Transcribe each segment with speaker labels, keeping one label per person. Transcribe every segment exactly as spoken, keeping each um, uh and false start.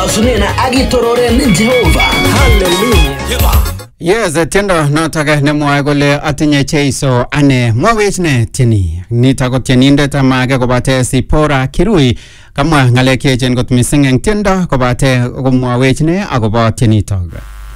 Speaker 1: Ilosunena agitororen Jehovah.
Speaker 2: Hallelujah.
Speaker 3: Yes, tiendo notok nemwoe kole atinye Jeiso ane mwawech ne tieni. Nitok ko tienindet amage kobate Sipora Kirui kamwa ngalek cheechen kot mising eng tiendo kobate komwawech ne akobo tienitok.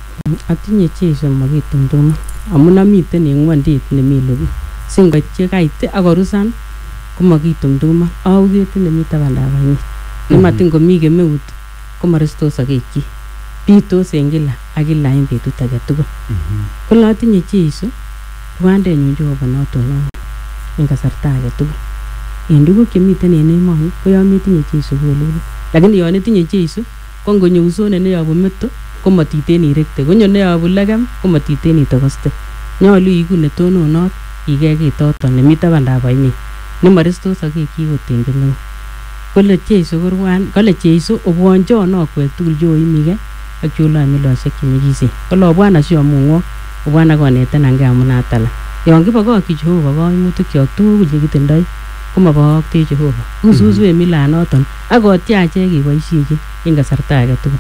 Speaker 4: Atinye Jeiso makitumdum amun amiten eng ngwondit nemi lobi. Singoit che kait akorusan komakitumdum auget nemi tabandab ainet. Nematin komi kemeut komarestos akeki. Pitos eng kila ak kila eng betut age tugul. Kole atinye Jeiso rwandenyu Jehova notonon eng kasarta age tugul. En tuguk chemiten en emoni ko yon metinye Jeiso kolulu. Lakini yon itinye Jeiso ko ngonyo usone neyobu meto komatiten irekte, konyo neyobu legem komatiten itokoste. Nyolu iku netononot igege toton nemi tabandab ainet nemarestos akeki ot eng kemeut. Kole Jeiso korwan, kole Jeiso obwonjon akwek tugul choimige ak chula miloshek chemikisen. Kolo Bwana siamung'ok, Bwana konetenan ge amun atala. Yon kibokokyi Jehova kaimutik kyok tugul chekitindoi komaboktech Jehova. Ususu en milanoton ak otiache keboisiechi eng kasarta age tugul.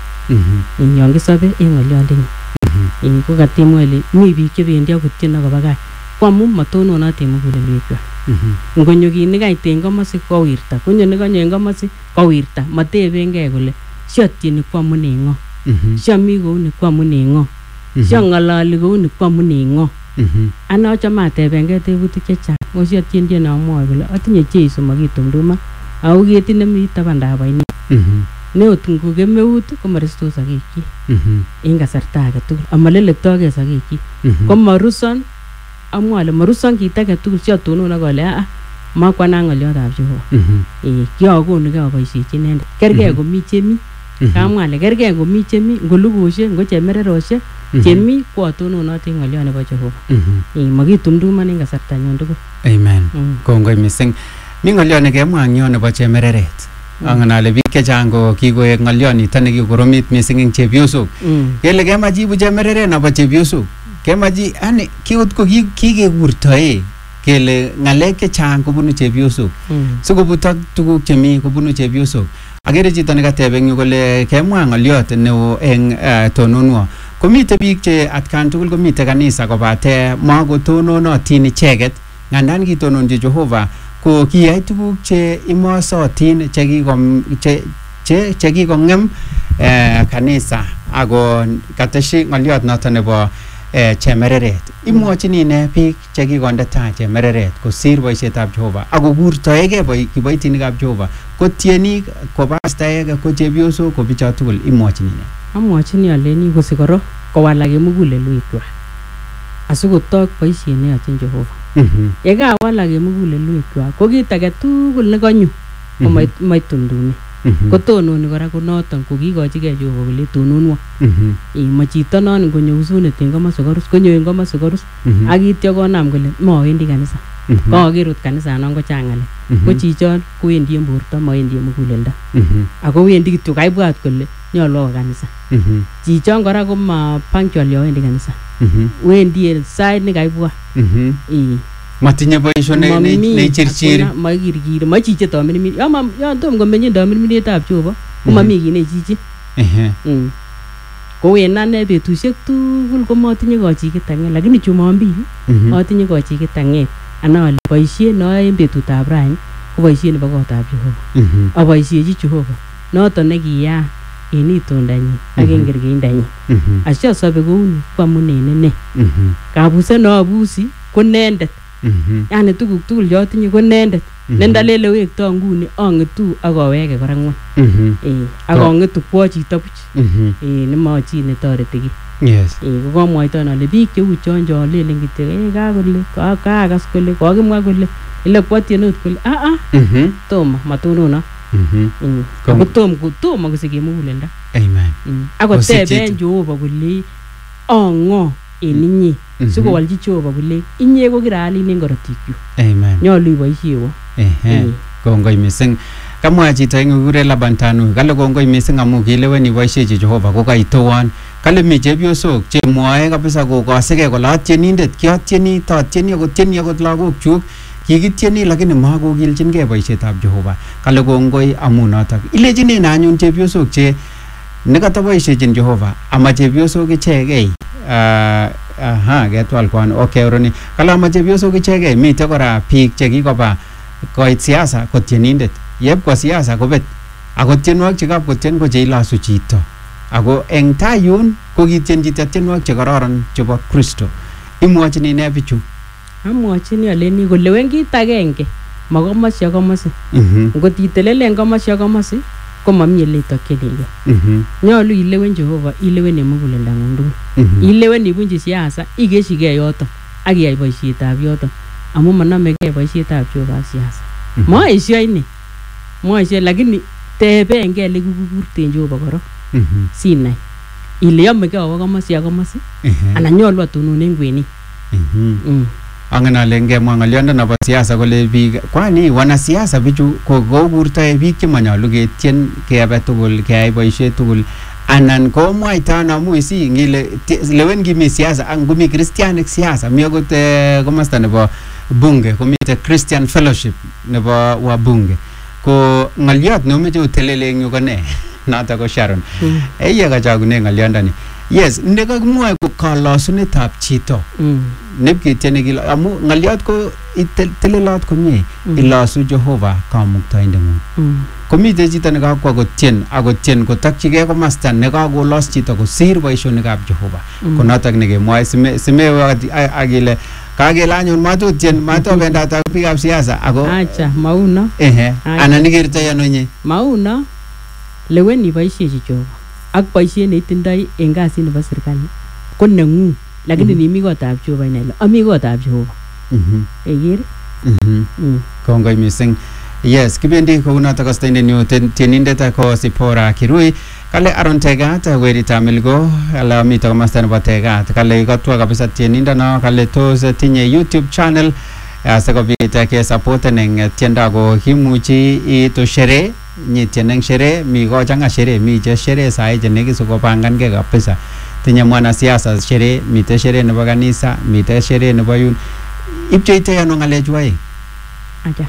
Speaker 4: Yon kisobe eng ng'olyondenyi. Eng ko katemwa ile mi biik chebendi akutien akoba gaa. Ko amun matononot eng mugulelwekwak. Ngonyo kit nekait eng komosi kowirta, konyo nekonyo eng komosi kowirta, matebengei kole siatyeni kwamun eng ng'o. Siami kouni kwamun eng ng'o. Siang'ololi kouni kwamun eng ng'o. Ane achame atebengei tebutik chechang. Ngosiatyen tyen amwoe kole atinye Jeiso makitumduma ako ketit nemi tabandab ainet. Neot ngo kemeut komarestos akeki eng kasarta age tugul. Amalelektogei sakeki. Komaruson amwa ale maruson kit age tugul siatonon ak ale a makwana ng'olyodab Jehova. Eh kiakonugei aboisiechi inendet. Kergei komi chemi. Kamwa ale kergei komi chemi, ngolugosiek, ngo chemererosiek, chemi koatononot eng ng'olyo nebo Jehova. Eh makitumduman eng kasarta nyon tugul.
Speaker 3: Amen. Kongoi mising. Mi ng'olyo nekemwa eng yo nebo chemereret. Angen ale biik chechang ko kikoek ng'olyo nito nekikoromit mising eng chepyosok. Kele kemach ibu chemereret nebo chepyosok. Kemaji ani kiot ko kikekurtoe kele ngalek chechang kobunu chepyosok. Sikobutok tuguk chemi kobunu chepyosok. Agere chito nekateb eng yu kole kemwa ng'olyot neo eng tononwo. Komite biik che atkan tugul komite kanisa kobate makotononotin icheket. Ngandan kitononji Jehova ko kiyai tuguk che imosotin che che chekikong'em kanisa ako kateshi ng'olyot noto nebo Eh, chemereret. Imwochin ine biik chekikonde tai chemereret kosir boisietab Jehova ako kurtoege kiboitinikab Jehova ko tienik ko pastaek ko chepyosok ko bicho tugul imwochin ine.
Speaker 4: Amwochin aleni kosikoro kowalak eng mugulelwekwak asikotok boisiet neyochin Jehova. Ye kawalak eng mugulelwekwak ko kit age tugul nekanyo komaitumdumi. Kotononi kora konoton ko kikochigei Jehova kole tononwo. Eh machito non ngonyo usunet eng komosi korus, konyo eng komosi korus ak ityo konam kole mawendi kanisa. Kagerut kanisa non ko chang ng'alek. Ko chichon kowendi eng borto mawendi eng muguleldo. Ako wendi kityo kaibwat kole nyolu awo kanisa. Chichon kora ko ma punctual yo wendi kanisa. Wendi en sait nekaibwat. Eh
Speaker 3: matinye boisionik neichirchiri
Speaker 4: makirkiri machiche tamirmir yo ma yo tom komenye tamirmiretab Jehova komami kit nechichi.
Speaker 3: Ehe.
Speaker 4: Ko en ane betusiek tugul komatinye kochiket ang'et, lakini Jumapili atinye kochiket ang'et. Ana ale boisiet noyoe en betutab rani ko boisiet nebo kotab Jehova. Aboisiechi Jehova noton nekiyaa en itondanyin ak en kerkeindanyin. Asiasobe kouni kwamun en ine. Kabuset noabusi ko nendet. Yani tuguk tugul chotinye ko nendet. Nendalele wekto nguni ang'etu ak awege kora ng'wony. Eh ak ang'etu kwo chito buch. Eh nemo chi netoreti ki.
Speaker 3: Yes.
Speaker 4: Eh ko komwoiton ale biik cheu chon cho lelen kityo eh ka kole kaakas kole kokimwa kole ile kwatienot kole a a tomo matonono. Ko tom ko tomo kosike muguleldo.
Speaker 3: Amen.
Speaker 4: Ako teben Jehova kole ang'o en inye. Sikowalchi Jehova kole inye ko kiraalin eng korotikyuk.
Speaker 3: Amen.
Speaker 4: Nyolu iboisiewo.
Speaker 3: Ehe. Kongoi mising. Kamwa chito eng kure Labantanu kale kongoi mising amu kilewen iboisiechi Jehova ko kaitowon. Kale mi chepyosok chemwoe kabisa kokosege kole atienindet kiatieni tatieni ako tieni akot lagokchuk kikitieni lakini makokilchingei boisietab Jehova. Kale kongoi amu notok. Ilechinen anyun chepyosok che nekataboishechin Jehova ama chepyosok ichegei aha ketwal kwan okay oroni kala ama chepyosok ichegei mite kora biik chekikoba koit siasa ko tienindet yeb kwa siasa kobet ako tienwogik chekap kotien ko cheilosu chito ako eng tai yun ko kitien chito tienwogik chekororon chebo Kristo imwochini ne bichu
Speaker 4: amwochini aleni kolewen kit agenge makomosi ak komosi ngot itelelen komosi ak komosi ko mami ele itokchinigei nyolu ilewen Jehova ilewen en muguleldangung tugul ilewen ibunchi siasa ikeshigei yoto ak iyai boisietab yoto amu manamegei boisietab Jehova siasa moesio ini moesio lakini tebengei le kukurten Jehova korok sinai ile yomegei awo komosi ak komosi anan nyolu atononen kwenik
Speaker 3: angen ale ngemwa ng'oliondo nebo siasa kole biik kwani wanasiasa bichu ko kokurtoe biik chemanyolu ketien kebe tugul keyai boisiet tugul anan komwaita ano amu isi ngile lewen kimi siasa ang komi Christianic siasa mi akot komosta nebo bunge komite Christian Fellowship nebo wabunge ko ng'oliot neomeche utelele eng yu ko ne noto ko Sharon eye kachakune ng'oliondoni yes nekakimwoe ko kalosunetab chito nepketiene kilo amu ng'oliot ko telelot komie ilosu Jehova kamuktoindeng'ung komite chito nekakwa kotien akotien kotakchigei komasta nekakolos chito kosir boisionikab Jehova ko notok nekemwoe simewe akile kakele anyun matutien matobendat ak biikab siasa ako
Speaker 4: acha mauno
Speaker 3: ehe anan ikertoi ano inye
Speaker 4: mauno lewen iboisiechi Jehova ak boisiet neitindoi eng kasit nebo serikali ko neng'ung lakini nimi kotab Jehova inai ami kotab Jehova ikere
Speaker 3: kongoi mising yes kibendi kounotok kastoindet nyu tienindet ko Sipora Kirui kale Aaron Tegat werita milgo ala mito komasta nebo Tegat kale katwa kabisa tienindono kale tos tinye YouTube channel asikobit kesapoten eng tiendo ko kimuchi itu shere nyi tieneng shere mi ko changa shere mi che shere sai je neki sikopangankei kabisa tinye mwanasiasa shere mite shere nebo kanisa mite shere nebo yun ipcheite ano ngalechu aeng
Speaker 4: acha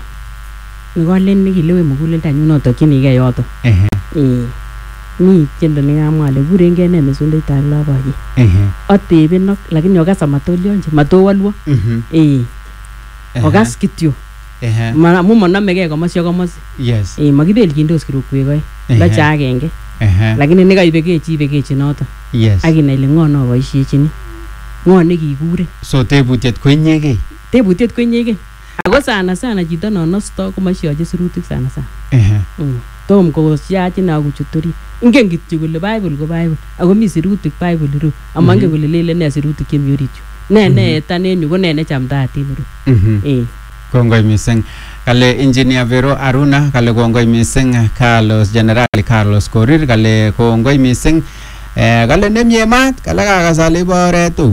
Speaker 4: ngolen nikilewe muguleldanyu notokchinigei yoto
Speaker 3: ehe
Speaker 4: eh mi tiendo nekamwa ale kurengei ne mesundetab loboyet
Speaker 3: ehe
Speaker 4: atebenok lakini okas amatolionje matowalwo eh okas kityo
Speaker 3: ehe
Speaker 4: amu manamegei komosi ak komosi
Speaker 3: yes
Speaker 4: eh makibelchindos kirukwek oe locha agenge
Speaker 3: ehe
Speaker 4: lakini nekaibegei chi ibegechi noto
Speaker 3: yes
Speaker 4: akinai ile ng'o no boisiechini ng'o nekikure
Speaker 3: so tebutiet ko inyegei
Speaker 4: tebutiet ko inyegei ako sana sana chito no nosto komoisyoche sirutik sana sana
Speaker 3: ehe
Speaker 4: tom kosyachin akuchut orit ingen kityo kole Bible ko Bible ako mi sirutik Bible iru amangen kole lele ne sirutik chemi orit yu ne ne etan en yu ko ne nechamdaatin iru eh
Speaker 3: kongoi mising kale engineer Vero Aruna kale kongoi mising Carlos General Carlos Korir kale kongoi mising eh kale nemie mat kale kakasale boretu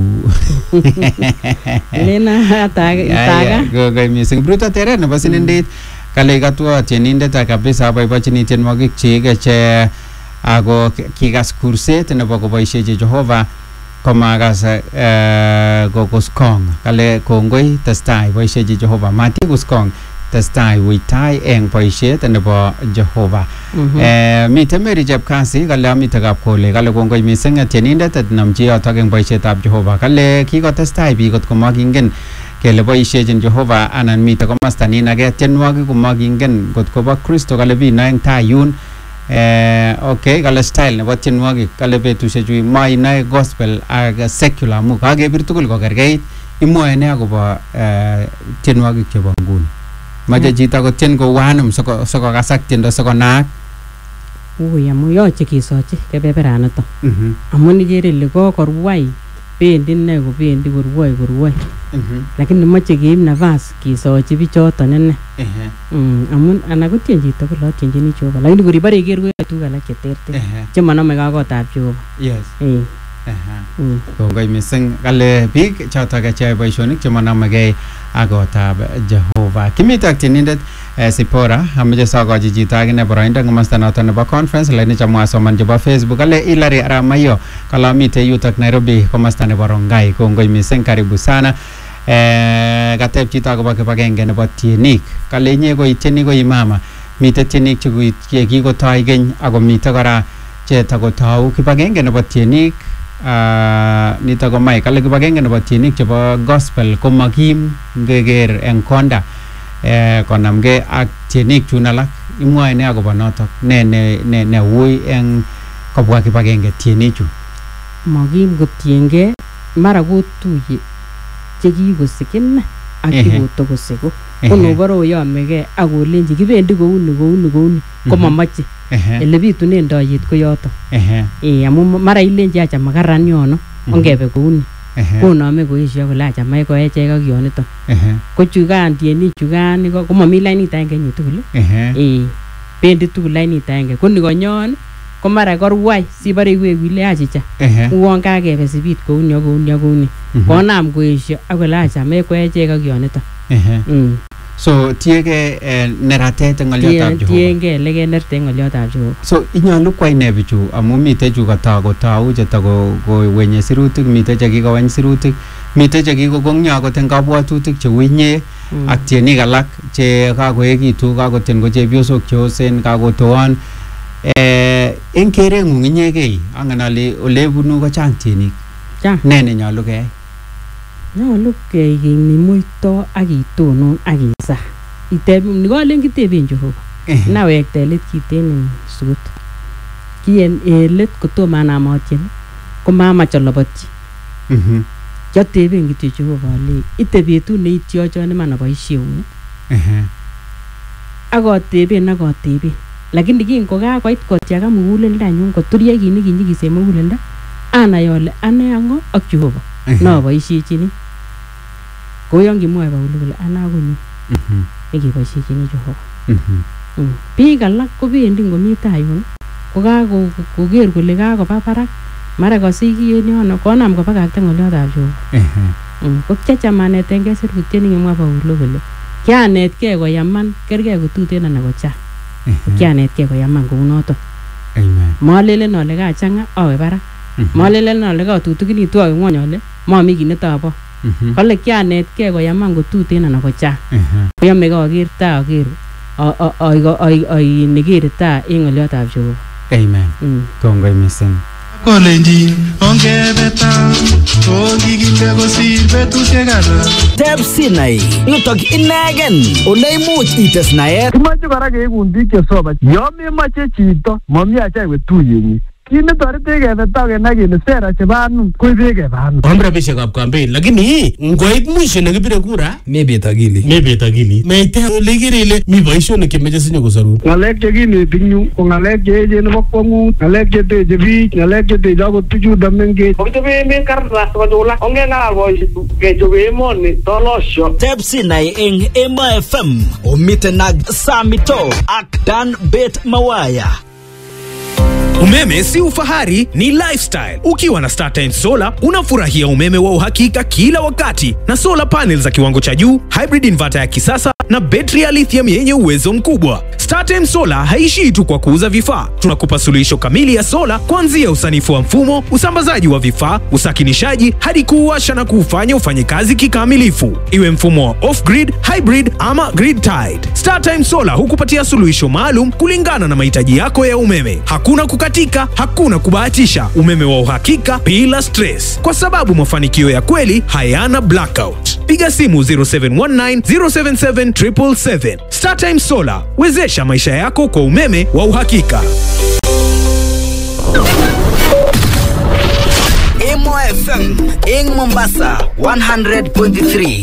Speaker 4: lena ataga itaga
Speaker 3: kongoi mising Bruto Tere nebo Sinindit kale katwa tienindet kabisa boibochini tienwogik chik che ako kikas kurset nebo koboisiechi Jehova komakas kokuskong kale kongoi testai boisiechi Jehova mati kuskong testai uitai eng boisiet nebo Jehova mite Mary Chepkasi kale amite kapkole kale kongoi mising tienindet namchi yotok eng boisietab Jehova kale kikotestai biik kot komakingen kele boisiechin Jehova anan mite komasta ninake tienwogik komakingen kot kobo Kristo kale bino eng tai yun eh okay kale style nebo tienwogik kale betusiechu mainae gospel ak secular mu kakebir tugul kokerkeit imwoe ne akobo tienwogik chebo nguni mache chito kotien ko wanum soko soko kasak tiendo soko naak
Speaker 4: uy amu yoche kesochi kebeberanito amun ikere ile kokorwai bendi ne kobendi korwoi korwoi lakini mache keib nafas kesochi bichoton ine amun ana kotien chito kolotyenjini Jehova lakini koribare iker koyoe tuguk alak cheterter chemanamegei kotab Jehova
Speaker 3: yes
Speaker 4: eh
Speaker 3: kongoi mising kale biik chotok cheyoe boisionik chemanamegei ak kotab Jehova kimite ak tienindet Sipora ameche sokochi chito akine boroindo komasta noto nebo conference lakini chamwa soman chebo Facebook kale Hilary Aramayo kala mite yutok Nairobi komasta nebo Rongai kongoi mising karibu sana eh kateb chito akobo kibagenge nebo tienik kale inye ko itieni ko imama mite tienik che kikotoi keny ako mite kora che takotau kibagenge nebo tienik nito ko mai kale kibagenge nebo tienik chebo gospel ko makim ngeger eng konda konamge ak tienik chun alak imwoe ne akobo notok ne ne ne wui eng kobwa kibagenge tienik chu
Speaker 4: makim kotienge mara kotuye chekikosikin ak chekotokosiko kono baro yamege akolenji kibendi kouni kouni kouni komamache ele bitunen dayet ko yoto eh amu mara ilenji acha makaran yono ongebe kouni koname koisho kole acha mai ko echek ak yonito ko chugan tieni chugan ko mami lainit aenge nyi tugul eh bendi tugul lainit aenge ko ni konyon ko mara korwai sibare iwewile achicha uwon kakebe sibit kouni ak kouni ak kouni konam koisho akole acha mai ko echek ak yonito
Speaker 3: so tiege neratet ngolyotab Jehova
Speaker 4: tienge lege nerte ngolyotab Jehova
Speaker 3: so inyalu kwai ne bichu amu mite chu kata ko tau che ta ko wenye sirutik mite che kikowany sirutik mite che kikogongyo akot eng kabwatutik che winye ak tienik alak che kakoekitu kakotien ko chepyosok che osen kakotoan eh eng kerengung inyegei angen ale ole bunu ko chang tienik
Speaker 4: chang
Speaker 3: ne ne nyalu keyai
Speaker 4: nyolu keyai muito akitonon akisa iteb ni kolen kiteben Jehova nawek telet kiten sut kien elet kotomo anamotien ko mama cholobotyi
Speaker 3: mhm
Speaker 4: joteben kityo Jehova le itebetu ne ityochone man aboisheun
Speaker 3: ehe
Speaker 4: akoteben akoteben lakini kin ko kakoit kotyaga mugulelda nyun koturye kini kinyigise mugulelda ana yole ane ango ak Jehova no boishechini ko yon kimwoe Paulo kole ana konyo
Speaker 3: mhm
Speaker 4: nekeboishechini Jehova
Speaker 3: mhm
Speaker 4: biik alak kobendi ngomi tayun ko kako koker kole kakoba barak mara kosiki en yono konam kobakakta ngolyotab Jehova
Speaker 3: ehe
Speaker 4: ko kiachamanetenge sirutiet nekimwa Paulo kole kianetkei koyaman kergei kotuten anan kochang kianetkei koyaman kou noto
Speaker 3: amen
Speaker 4: malelen ale kachanga awe barak malelen ale katutukinitu awe ngwony ale mami kit netabo kole kianetkei koyaman kotuten anan kochang koyame kakerta aker ai ai nekerta eng ngolyotab Jehova
Speaker 3: amen kongoi mising
Speaker 5: kolenjin ongebeta okikinde kosir betusiek alak
Speaker 1: Teb Sinai yutok inegen ole imuch ites naet
Speaker 6: kimache kora keikun biik chesoman yo memoche chito mami acha iwe tuyenyi kit netorete kebeta kenai kele sera chebo anum koibe keba anum
Speaker 2: Om rabishekab campaign lakini ngoit mwisho nekibire kura
Speaker 7: mebet akili
Speaker 2: mebet akili meite ole ikere ile mi boisionik chemeche sinyo kosorun
Speaker 6: ngalek chekineti nyu ko ngalek cheechen nebo kwongut ngalek cheteche biik ngalek cheteche akot bichuto mengech
Speaker 8: kokichobe emet kartas kochula ongengalal boisiet kechobe emoni tolosho
Speaker 1: Teb Sinai eng Emo F M omiten ak Samito ak Dan Bet Mawaya.
Speaker 9: Umeme si ufahari, ni lifestyle. Ukiwa na StarTimes Solar, unafurahia umeme wa uhakika kila wakati na solar panels za kiwango cha juu, hybrid inverter ya kisasa na betri ya lithium yenye uwezo mkubwa. StarTimes Solar haishii tu kwa kuuza vifaa. Tunakupa suluhisho kamili ya solar kuanzia usanifu wa mfumo, usambazaji wa vifaa, usakinishaji hadi kuuwasha na kuufanya ufanye kazi kikamilifu. Iwe mfumo wa off-grid, hybrid ama grid tied. StarTimes Solar hukupatia suluhisho maalum kulingana na mahitaji yako ya umeme. Hakuna kukatika, hakuna kubahatisha. Umeme wa uhakika bila stress. Kwa sababu mafanikio ya kweli hayana blackout. Piga simu zero seven one nine zero seven seven seven seven seven. StarTimes Solar, wezesha maisha yako kwa umeme wa uhakika.
Speaker 1: Emo F M ing Mombasa one hundred point three.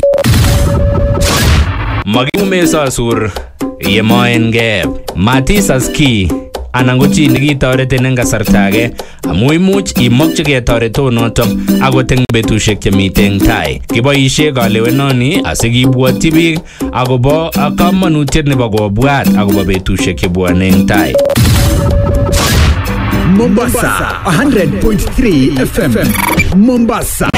Speaker 10: Magiume sasur yemoen geb Matisas ki anan ko chi nekitoreten eng kasarta age amu imuch imokchigei toretonoto akot eng betusiek chemiten tai. Kiboisie kalewenoni asikibwotyi biik akobo kamanutiet nebo kobwat akobo betusiek chebwone eng tai.
Speaker 11: Mombasa one hundred point three F M. Mombasa.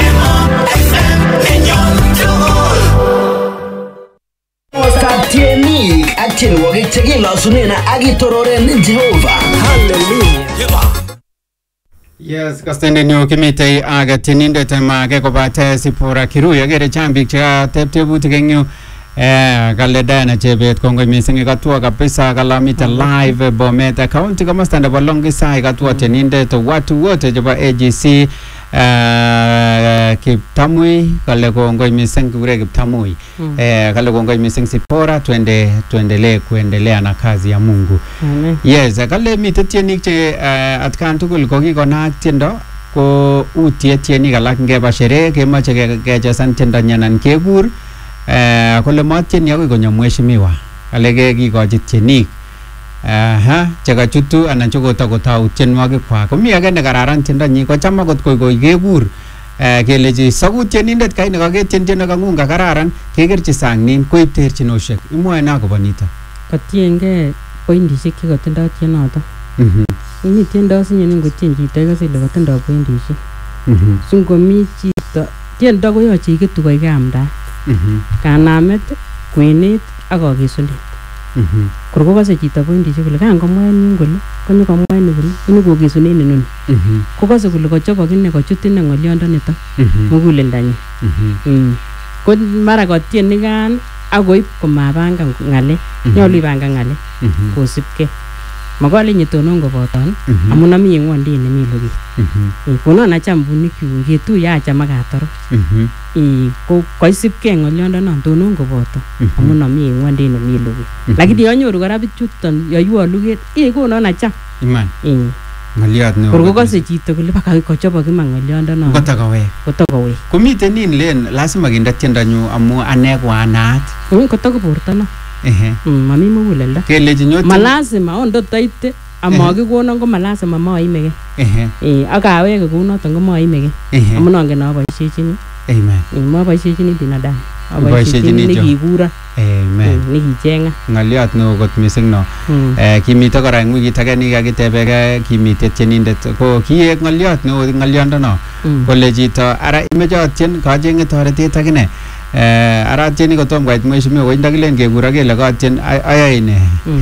Speaker 1: Tieni achen wogik chekilosunen akitororen Jehova.
Speaker 2: Hallelujah.
Speaker 3: Yes, kastende nyo kimite aga tinindet mage kobate Sipora Kiruya gere chambik cha teptebutik eng yu Eh, kale Diana Chebet kongoi missing ikatua kabisa kalamita live Bomet County kama stand up Longisa ikatua tenindet watu wote chebo A G C uh, Kiptamui kale kongoi missing kure Kiptamui mm. eh, kale kongoi missing Sipora twende tuendelee kuendelea na kazi ya Mungu. Amen. Yes, kale mite tienik che uh, atkan tugul kokikonaak tiendo ko utie tienik alak ngeba sherehe kemoche kechesan tiendo nyanan kekur eh kole matien yako konyo mheshimiwa alege kikochi tienik aha chekachutu anan chokotako tienwogik kwak komi age ne kararan tiendo nyi kocham akot koi kekur eh kelechi sakut tienindet kai ne kaketien tiendo kangunga kararan kekerchi sang nin koib terchinoshek imwoe na akobo nito
Speaker 4: kotienge pointishek chekotindoi tienoto mhm mi tiendo sinye ngotien chito ikose ile kotindoi pointishek mhm singomi chito tiendo koyoche iketu koi kamda mhm kanamet kwenet ak kakesunet mhm kor kokose chito pointishek kole kan komwae nin kole konyo komwae ni kole konyo kokesunen inoni mhm kokose kole kochobok ine kochut ine ng'olyondonito muguleldanyi mhm ko mara kotien nikan akoib komabanga ng'alek nyolu ibanga ng'alek kosipke makole nyitonon koboton amun ami en ng'wondit nemi lugit konon acham bunikyuk ketuye acham akator ko koisipke ng'olyondonon tonon koboto amun ami en ng'wondit nemi lugit lakini yanyoru kora bichuton yoywo luget eh konon acham
Speaker 3: iman ng'olyot neo
Speaker 4: kor kokose chito kole baka kochobok iman ng'olyondonon
Speaker 3: kotakowek
Speaker 4: kotakowek
Speaker 3: komiten nin len lazima kinde tiendonyu amu ane ko anaat
Speaker 4: kotako borto no
Speaker 3: ehe
Speaker 4: mami muguleldo
Speaker 3: kelechi nyote
Speaker 4: malazima ondo taite amakikonon ko malazima maimege
Speaker 3: ehe
Speaker 4: eh akaweke kunoton ko maimege amun angen aboishechini
Speaker 3: amen
Speaker 4: maboishechini binadamu aboishechini nikikura
Speaker 3: amen
Speaker 4: nikichenga
Speaker 3: ng'olyot neo kot missing no eh kimite kora eng wikit age nikakitebeke kimite tienindet ko kiek ng'olyot neo ng'olyondono kole chito ara imeche atien kachenge toretet akine eh ara tieni kotom koit mheshimiwa ko ndakilen kekura kele katien ayae ne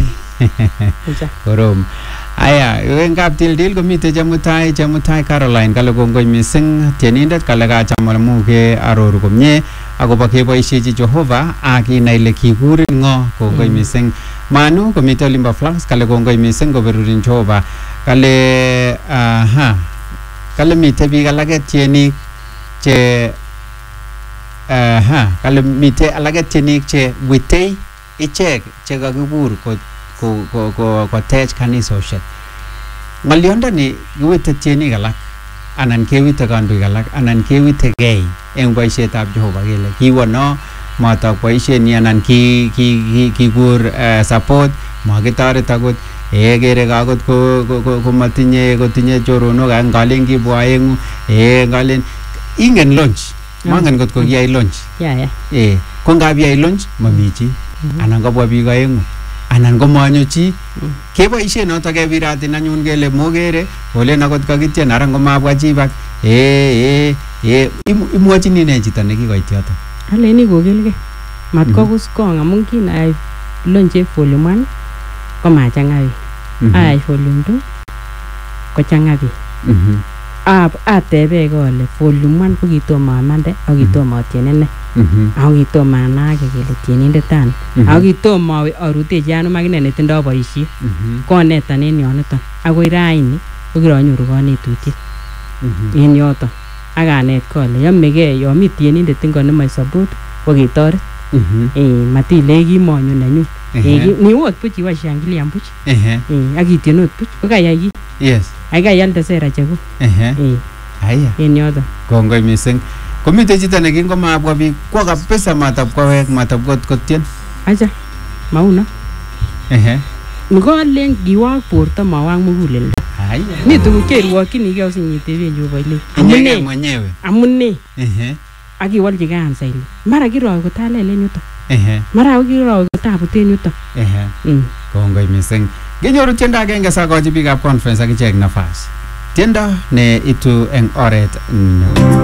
Speaker 3: korom aya eng kaptildil komite chemutai chemutai Caroline kale kongoi missing tienindet kale kacham amuke aroru komie akobo keboisiechi Jehova akinai ile kikurin ng'o kongoi missing Manu komite olimbo Flax kale kongoi missing koberurin Jehova kale aha kale mite biik alake tienik che aha kale mite alake tienik che witei ichek che kakibur ko ko ko ko kotech kanisoshek ng'olyondoni kiwite tienik alak anan kewite kandoik alak anan kewite gei eng boisietab Jehova kele kiwono matok boisienyi anan ki ki kikur support makitoret akot eh kere akot ko komatinye kotinye choronok ak ngalen kibwa aengu eh ngalen ingen launch mangen kot ko kiyai launch
Speaker 4: ya ya
Speaker 3: eh ko ngab yai launch mami chi anan kobwa biik aengu anan ko manyo chi keboisien noto kebiratin anyun kele mogere olen akot kakitien ara ngomabwa chi bak eh eh eh imwachini ne chito nekikoit yoto
Speaker 4: aleni kokilge mat kokus kong amun kinai lonche volume one ko machanga biik ai volume two ko changa biik ab atebe kole volume one ko kitomo amande ak kitomo atiene ne ako kitomo anake kele tienindet tan ako kitomo arutechi ano makine netindoi boisiet konetan en yoniton akoi raini ko kiranyoru kanetutiet en yoton akanet kole yomegei yo mi tienindet ingo nemoi support ko ketoret eh matile kimonyo nenyun eh ni wot puch iwashangilia puch eh akitienot puch ko kayai ki
Speaker 3: yes
Speaker 4: ai kayalde sera chego
Speaker 3: eh eh aya
Speaker 4: en yoton
Speaker 3: kongoi missing komite chito nekingomabwa biik kwa kabisa matab kowek matab kot kotien
Speaker 4: acha mauna
Speaker 3: ehe
Speaker 4: ngolen giwak borto mawang muguleldo
Speaker 3: aya
Speaker 4: mi tuguk cherwokchinigei osinyiteben Jehova ile
Speaker 3: amune mwenyewe
Speaker 4: amune
Speaker 3: ehe
Speaker 4: akiwalchi kansa ile mara kiroi kotalelen yuto
Speaker 3: ehe
Speaker 4: mara kiroi kotabuten yuto
Speaker 3: ehe kongoi missing genyoru tiendo agenge sakochi biikab conference akichek nafas tiendo ne itu eng oret